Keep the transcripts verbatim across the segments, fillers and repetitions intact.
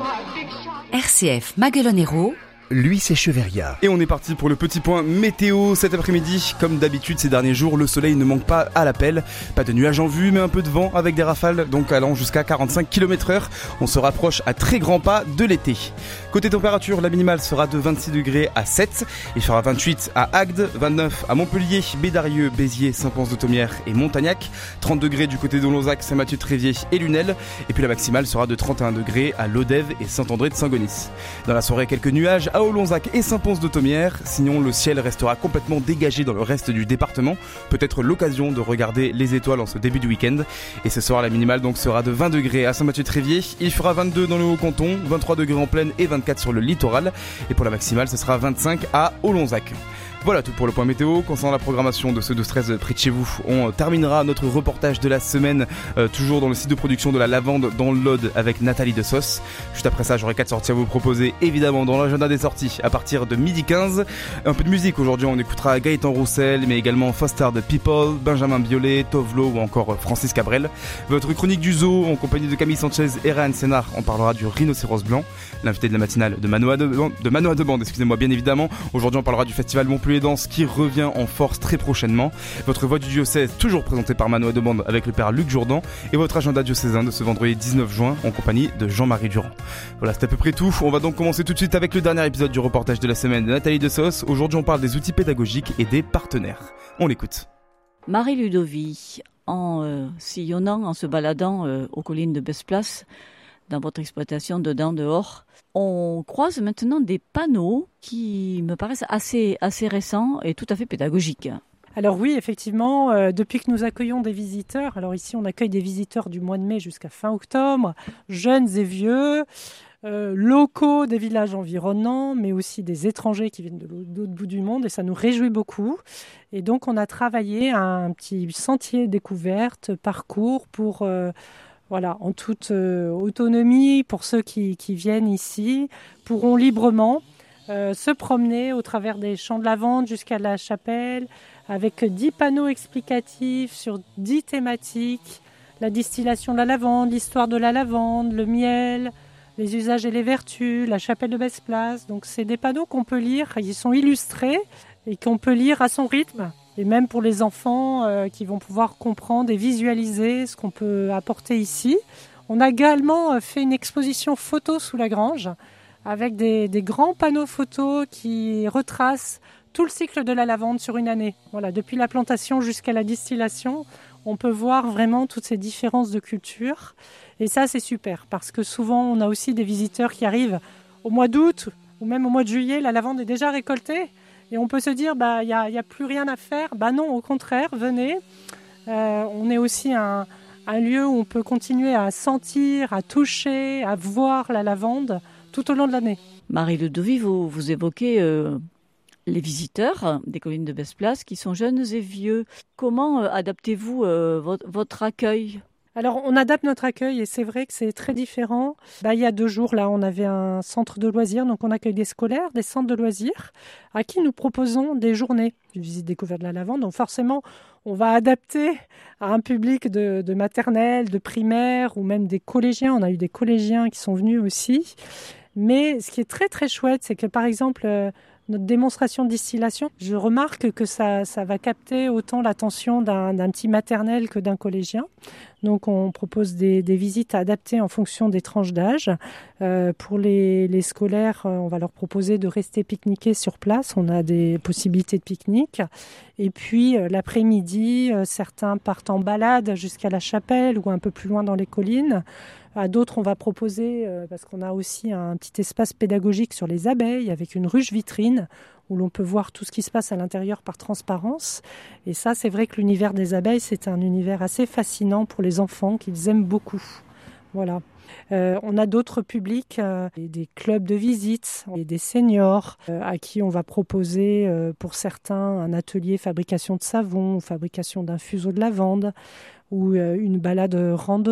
R C F Maguelone-Hérault. Lui, c'est Cheveria. Et on est parti pour le petit point météo cet après-midi. Comme d'habitude ces derniers jours, le soleil ne manque pas à l'appel. Pas de nuages en vue, mais un peu de vent avec des rafales, donc allant jusqu'à quarante-cinq kilomètres heure. On se rapproche à très grands pas de l'été. Côté température, la minimale sera de vingt-six degrés à Sète. Il fera vingt-huit à Agde, vingt-neuf à Montpellier, Bédarieux, Béziers, Saint-Pons-de-Thomières et Montagnac. trente degrés du côté de Lonzac, Saint-Mathieu-de-Tréviers et Lunel. Et puis la maximale sera de trente et un degrés à Lodève et Saint-André de Saint-Gonis. Dans la soirée, quelques nuages à Lonzac et Saint-Pons-de-Thomières. Sinon, le ciel restera complètement dégagé dans le reste du département. Peut-être l'occasion de regarder les étoiles en ce début de week-end. Et ce soir, la minimale donc sera de vingt degrés à Saint-Mathieu-de-Tréviers. Il fera vingt-deux dans le Haut-Canton, vingt-trois degrés en plaine et vingt-quatre sur le littoral. Et pour la maximale, ce sera vingt-cinq à Olonzac. Voilà tout pour le point météo. Concernant la programmation de ce douze treize près de chez vous, on terminera notre reportage de la semaine euh, toujours dans le site de production de la Lavande dans l'Aude avec Nathalie de Sauce. Juste après ça, j'aurai quatre sorties à vous proposer évidemment dans l'agenda des sorties à partir de midi quinze. Un peu de musique aujourd'hui, on écoutera Gaëtan Roussel mais également Foster the People, Benjamin Biolay, Tovlo ou encore Francis Cabrel. Votre chronique du zoo en compagnie de Camille Sanchez et Réan Sénard, on parlera du rhinocéros blanc. L'invité de la matinale de Manoa de, de Manoa de Bande, excusez-moi bien évidemment. Aujourd'hui on parlera du festival Montpellier Danse qui revient en force très prochainement. Votre voix du diocèse toujours présentée par Manoa de Bande avec le père Luc Jourdan et votre agenda diocésain de ce vendredi dix-neuf juin en compagnie de Jean-Marie Durand. Voilà, c'est à peu près tout. On va donc commencer tout de suite avec le dernier épisode du reportage de la semaine de Nathalie de Sauce. Aujourd'hui on parle des outils pédagogiques et des partenaires. On l'écoute. Marie Ludovic, en euh, sillonnant, en se baladant euh, aux collines de Besse-Place, dans votre exploitation dedans, dehors, on croise maintenant des panneaux qui me paraissent assez, assez récents et tout à fait pédagogiques. Alors oui, effectivement, euh, depuis que nous accueillons des visiteurs, alors ici on accueille des visiteurs du mois de mai jusqu'à fin octobre, jeunes et vieux, euh, locaux des villages environnants, mais aussi des étrangers qui viennent de l'autre bout du monde et ça nous réjouit beaucoup. Et donc on a travaillé un petit sentier découverte, parcours pour... Euh, Voilà, en toute euh, autonomie, pour ceux qui, qui viennent ici, pourront librement euh, se promener au travers des champs de lavande jusqu'à la chapelle, avec dix panneaux explicatifs sur dix thématiques, la distillation de la lavande, l'histoire de la lavande, le miel, les usages et les vertus, la chapelle de Besse-Place. Donc c'est des panneaux qu'on peut lire, ils sont illustrés et qu'on peut lire à son rythme. Et même pour les enfants euh, qui vont pouvoir comprendre et visualiser ce qu'on peut apporter ici. On a également fait une exposition photo sous la grange avec des, des grands panneaux photos qui retracent tout le cycle de la lavande sur une année. Voilà, depuis la plantation jusqu'à la distillation, on peut voir vraiment toutes ces différences de culture. Et ça, c'est super parce que souvent, on a aussi des visiteurs qui arrivent au mois d'août ou même au mois de juillet, la lavande est déjà récoltée. Et on peut se dire, bah, il n'y a, y a plus rien à faire. Bah non, au contraire, venez. Euh, on est aussi un, un lieu où on peut continuer à sentir, à toucher, à voir la lavande tout au long de l'année. Marie Ludovic, vous, vous évoquez euh, les visiteurs des collines de Besse-Place qui sont jeunes et vieux. Comment euh, adaptez-vous euh, votre, votre accueil ? Alors, on adapte notre accueil et c'est vrai que c'est très différent. Bah, il y a deux jours, là, on avait un centre de loisirs. Donc, on accueille des scolaires, des centres de loisirs à qui nous proposons des journées de visite découverte de la lavande. Donc, forcément, on va adapter à un public de, de maternelle, de primaire ou même des collégiens. On a eu des collégiens qui sont venus aussi. Mais ce qui est très, très chouette, c'est que, par exemple, euh, notre démonstration de distillation, je remarque que ça, ça va capter autant l'attention d'un, d'un petit maternel que d'un collégien. Donc, on propose des, des visites adaptées en fonction des tranches d'âge. Euh, pour les, les scolaires, on va leur proposer de rester pique-niquer sur place. On a des possibilités de pique-nique. Et puis, euh, l'après-midi, euh, certains partent en balade jusqu'à la chapelle ou un peu plus loin dans les collines. À d'autres, on va proposer, euh, parce qu'on a aussi un petit espace pédagogique sur les abeilles avec une ruche vitrine où l'on peut voir tout ce qui se passe à l'intérieur par transparence. Et ça, c'est vrai que l'univers des abeilles, c'est un univers assez fascinant pour les enfants qu'ils aiment beaucoup. Voilà. Euh, on a d'autres publics, euh, des clubs de visite, et des seniors euh, à qui on va proposer euh, pour certains un atelier fabrication de savon, fabrication d'un fuseau de lavande ou euh, une balade randonnée.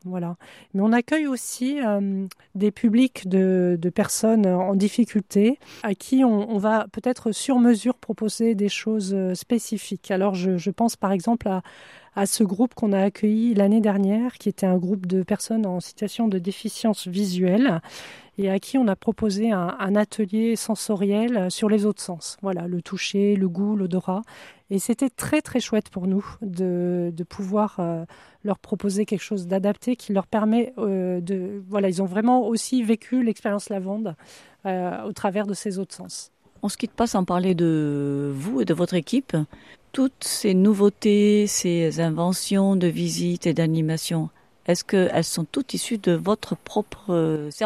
Voilà. Mais on accueille aussi euh, des publics de, de personnes en difficulté à qui on, on va peut-être sur mesure proposer des choses spécifiques. Alors je, je pense par exemple à, à ce groupe qu'on a accueilli l'année dernière, qui était un groupe de personnes en situation de déficience visuelle et à qui on a proposé un, un atelier sensoriel sur les autres sens. Voilà, le toucher, le goût, l'odorat. Et c'était très très chouette pour nous de, de pouvoir euh, leur proposer quelque chose d'adapté qui leur permet euh, de... Voilà, ils ont vraiment aussi vécu l'expérience lavande euh, au travers de ces autres sens. On ne se quitte pas sans parler de vous et de votre équipe. Toutes ces nouveautés, ces inventions de visite et d'animation, est-ce qu'elles sont toutes issues de votre propre cerveau ?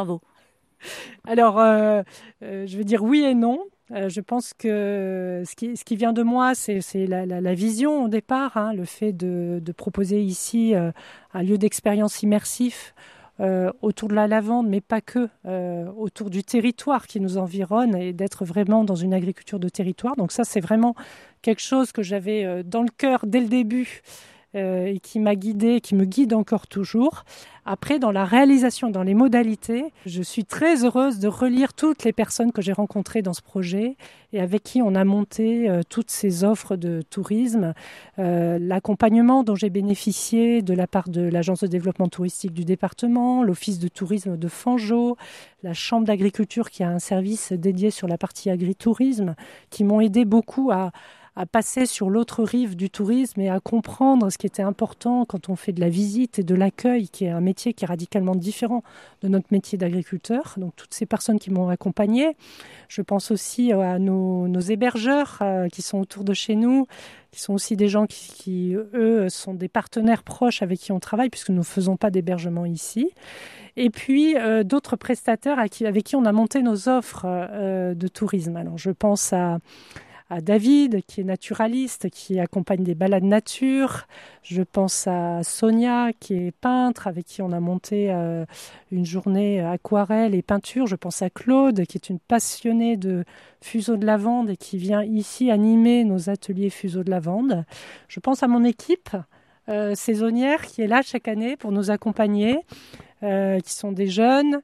Alors, euh, euh, je veux dire oui et non. Euh, je pense que ce qui, ce qui vient de moi, c'est, c'est la, la, la vision au départ, hein, le fait de, de proposer ici euh, un lieu d'expérience immersif euh, autour de la lavande, mais pas que, euh, autour du territoire qui nous environne et d'être vraiment dans une agriculture de territoire. Donc ça, c'est vraiment quelque chose que j'avais euh, dans le cœur dès le début euh, et qui m'a guidée, qui me guide encore toujours. Après, dans la réalisation, dans les modalités, je suis très heureuse de relire toutes les personnes que j'ai rencontrées dans ce projet et avec qui on a monté euh, toutes ces offres de tourisme. Euh, l'accompagnement dont j'ai bénéficié de la part de l'Agence de développement touristique du département, l'Office de tourisme de Fangeau, la Chambre d'agriculture qui a un service dédié sur la partie agritourisme, qui m'ont aidé beaucoup à à passer sur l'autre rive du tourisme et à comprendre ce qui était important quand on fait de la visite et de l'accueil, qui est un métier qui est radicalement différent de notre métier d'agriculteur. Donc toutes ces personnes qui m'ont accompagné. Je pense aussi à nos, nos hébergeurs euh, qui sont autour de chez nous, qui sont aussi des gens qui, qui, eux, sont des partenaires proches avec qui on travaille, puisque nous ne faisons pas d'hébergement ici. Et puis euh, d'autres prestataires avec qui, avec qui on a monté nos offres euh, de tourisme. Alors je pense à à David, qui est naturaliste, qui accompagne des balades nature. Je pense à Sonia, qui est peintre, avec qui on a monté euh, une journée aquarelle et peinture. Je pense à Claude, qui est une passionnée de fuseaux de lavande et qui vient ici animer nos ateliers fuseaux de lavande. Je pense à mon équipe euh, saisonnière, qui est là chaque année pour nous accompagner, euh, qui sont des jeunes,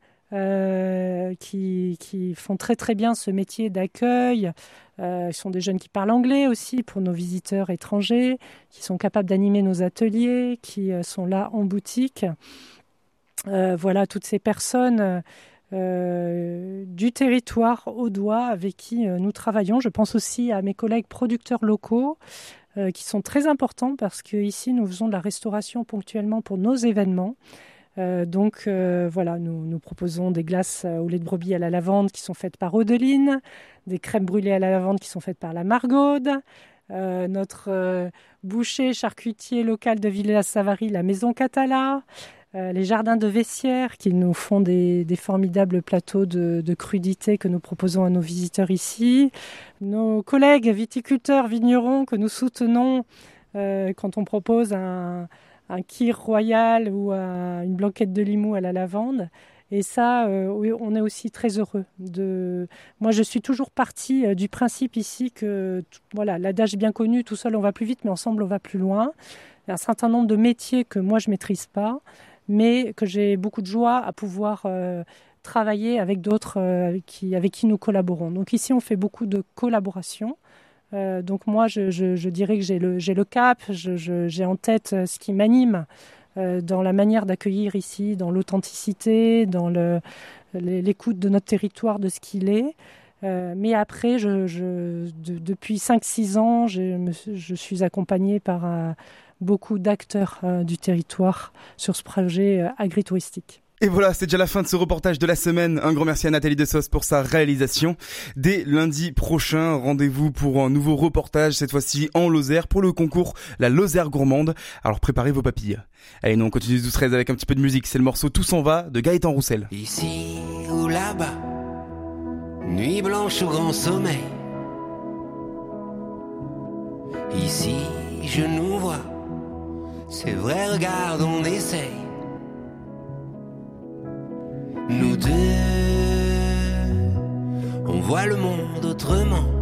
Euh, qui, qui font très très bien ce métier d'accueil. Euh, ils sont des jeunes qui parlent anglais aussi pour nos visiteurs étrangers, qui sont capables d'animer nos ateliers, qui euh, sont là en boutique. Euh, voilà, toutes ces personnes euh, du territoire audois avec qui euh, nous travaillons. Je pense aussi à mes collègues producteurs locaux euh, qui sont très importants parce qu'ici nous faisons de la restauration ponctuellement pour nos événements. Euh, donc euh, voilà, nous, nous proposons des glaces au lait de brebis à la lavande qui sont faites par Odeline, des crèmes brûlées à la lavande qui sont faites par la Margaude, euh, notre euh, boucher charcutier local de Villers-Savary, la Maison Catala, euh, les jardins de Vessières qui nous font des, des formidables plateaux de, de crudités que nous proposons à nos visiteurs ici, nos collègues viticulteurs vignerons que nous soutenons euh, quand on propose un un kir royal ou un, une blanquette de Limoux à la lavande. Et ça, euh, on est aussi très heureux. De... Moi, je suis toujours partie euh, du principe ici que, voilà, l'adage bien connu, tout seul on va plus vite, mais ensemble on va plus loin. Il y a un certain nombre de métiers que moi je maîtrise pas, mais que j'ai beaucoup de joie à pouvoir euh, travailler avec d'autres euh, qui, avec qui nous collaborons. Donc ici, on fait beaucoup de collaboration. Euh, donc moi, je, je, je dirais que j'ai le, j'ai le cap, je, je, j'ai en tête ce qui m'anime euh, dans la manière d'accueillir ici, dans l'authenticité, dans le, l'écoute de notre territoire, de ce qu'il est. Euh, mais après, je, je, de, depuis cinq six ans, je, me, je suis accompagnée par euh, beaucoup d'acteurs euh, du territoire sur ce projet euh, agritouristique. Et voilà, c'est déjà la fin de ce reportage de la semaine. Un grand merci à Nathalie Dessos pour sa réalisation. Dès lundi prochain, rendez-vous pour un nouveau reportage, cette fois-ci en Lozère, pour le concours La Lozère Gourmande. Alors préparez vos papilles. Allez, nous on continue douze treize avec un petit peu de musique. C'est le morceau Tout s'en va de Gaëtan Roussel. Ici ou là-bas, nuit blanche ou grand sommeil. Ici, je nous vois. C'est vrai, regarde, on essaye. Nous deux, on voit le monde autrement.